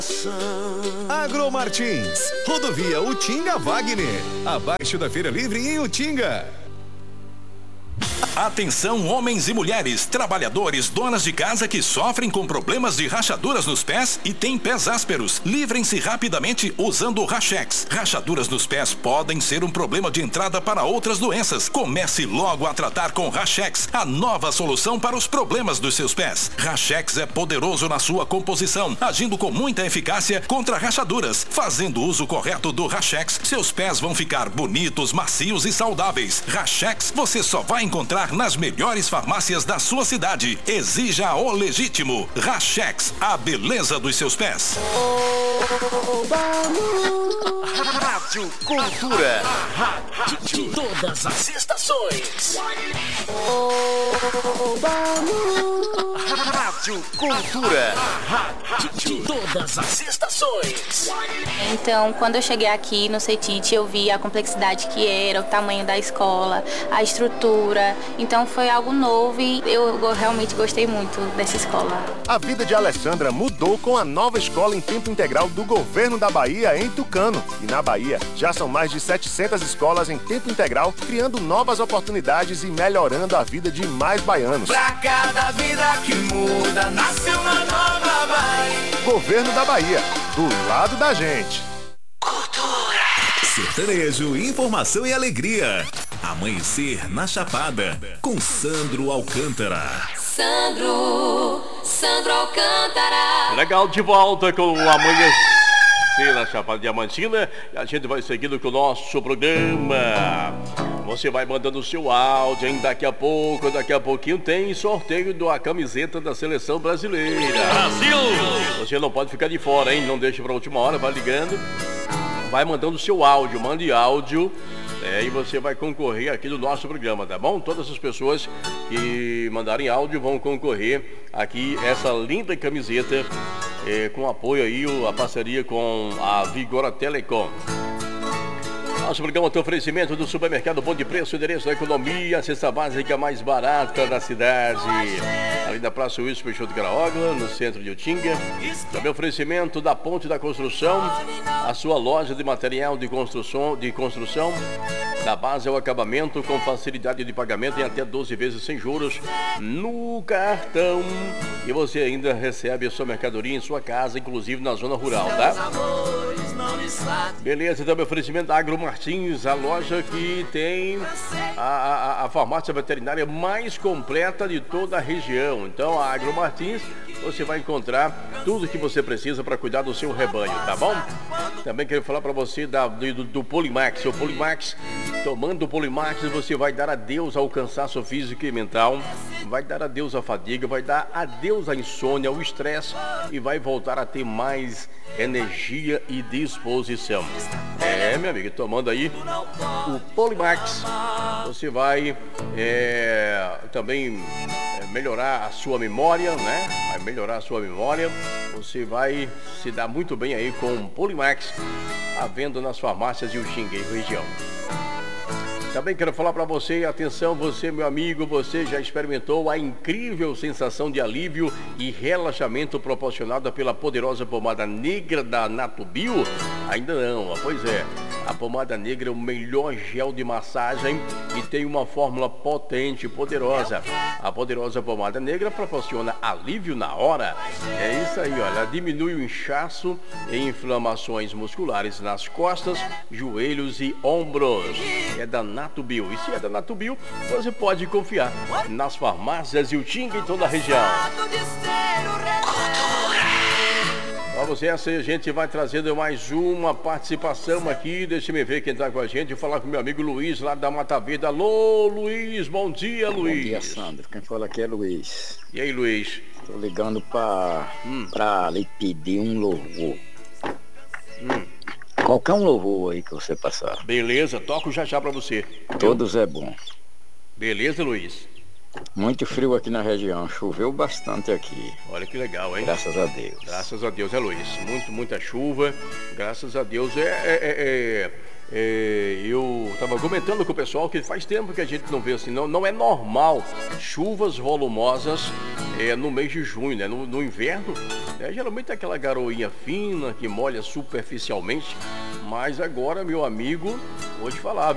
Agromartins, rodovia Utinga Wagner, abaixo da Feira Livre em Utinga. Atenção, homens e mulheres, trabalhadores, donas de casa que sofrem com problemas de rachaduras nos pés e têm pés ásperos. Livrem-se rapidamente usando o Rachex. Rachaduras nos pés podem ser um problema de entrada para outras doenças. Comece logo a tratar com Rachex, a nova solução para os problemas dos seus pés. Rachex é poderoso na sua composição, agindo com muita eficácia contra rachaduras. Fazendo uso correto do Rachex, seus pés vão ficar bonitos, macios e saudáveis. Rachex você só vai encontrar nas melhores farmácias da sua cidade. Exija o legítimo. Rachex, a beleza dos seus pés. Rádio Cultura. Rádio de todas as estações. Rádio Cultura. Rádio de todas as estações. Então, quando eu cheguei aqui no CETIT, eu vi a complexidade que era, o tamanho da escola, a estrutura. Então, foi algo novo e eu realmente gostei muito dessa escola. A vida de Alessandra mudou com a nova escola em tempo integral do Governo da Bahia em Tucano. E na Bahia, já são mais de 700 escolas em tempo integral, criando novas oportunidades e melhorando a vida de mais baianos. Pra cada vida que muda, nasce uma nova Bahia. Governo da Bahia, do lado da gente. Cultura. Sertanejo, informação e alegria. Amanhecer na Chapada, com Sandro Alcântara. Sandro Alcântara. Legal, de volta com o Amanhecer na Chapada Diamantina. E a gente vai seguindo com o nosso programa. Você vai mandando o seu áudio, hein? Daqui a pouquinho tem sorteio da camiseta da Seleção Brasileira. Brasil! Você não pode ficar de fora, hein? Não deixe pra última hora, vai ligando. Vai mandando o seu áudio, mande áudio. E você vai concorrer aqui no nosso programa, tá bom? Todas as pessoas que mandarem áudio vão concorrer aqui essa linda camiseta com apoio aí, a parceria com a Vigora Telecom. Nosso programa tem oferecimento do supermercado Bom de Preço, endereço da economia, a cesta básica mais barata da cidade. Ali na Praça Wilson Peixoto de Caraogla, no centro de Utinga. Também oferecimento da Ponte da Construção, a sua loja de material de construção, da base ao acabamento, com facilidade de pagamento em até 12 vezes sem juros no cartão. E você ainda recebe a sua mercadoria em sua casa, inclusive na zona rural, tá? Beleza, também oferecimento da Agromartins, a loja que tem a farmácia veterinária mais completa de toda a região. Então, a Agromartins, você vai encontrar tudo que você precisa para cuidar do seu rebanho, tá bom? Também quero falar para você do Polimax. O Polimax, tomando o Polimax, você vai dar adeus ao cansaço físico e mental, vai dar adeus à fadiga, vai dar adeus à insônia, ao estresse e vai voltar a ter mais energia e disposição. Meu amigo, tomando aí o Polimax, você vai também melhorar a sua memória, né? Vai melhorar a sua memória. Você vai se dar muito bem aí com o Polimax, à venda nas farmácias de Utinga e região. Também quero falar para você, atenção, você, meu amigo, você já experimentou a incrível sensação de alívio e relaxamento proporcionada pela poderosa pomada negra da Natubio? Ainda não, pois é. A pomada negra é o melhor gel de massagem e tem uma fórmula potente e poderosa. A poderosa pomada negra proporciona alívio na hora. É isso aí, olha, diminui o inchaço e inflamações musculares nas costas, joelhos e ombros. É da Natubio. E se é da Natubio, você pode confiar nas farmácias e o Utinga em toda a região. Para você, a gente vai trazendo mais uma participação aqui. Deixa eu ver quem está com a gente. Vou falar com meu amigo Luiz, lá da Mata Verde. Alô, Luiz, bom dia, Luiz. Bom dia, Sandro. Quem fala aqui é Luiz. E aí, Luiz? Tô ligando para lhe pedir um louvor. Qualquer um louvor aí que você passar. Beleza, toco já para você. Todos é bom. Beleza, Luiz? Muito frio aqui na região, choveu bastante aqui. Olha que legal, hein? Graças a Deus. Graças a Deus, Luiz? Muita chuva, graças a Deus. Eu estava comentando com o pessoal que faz tempo que a gente não vê assim, não é normal chuvas volumosas no mês de junho, né? No inverno, geralmente é aquela garoinha fina que molha superficialmente, mas agora, meu amigo, vou te falar,